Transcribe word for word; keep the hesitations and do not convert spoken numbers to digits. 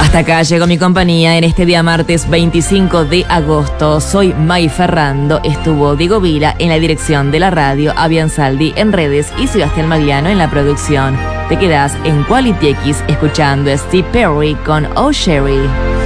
Hasta acá llegó mi compañía en este día martes veinticinco de agosto. Soy May Ferrando, estuvo Diego Vila en la dirección de la radio, Avian Saldi en redes y Sebastián Magliano en la producción. Te quedás en Quality X escuchando a Steve Perry con Oh Sherry.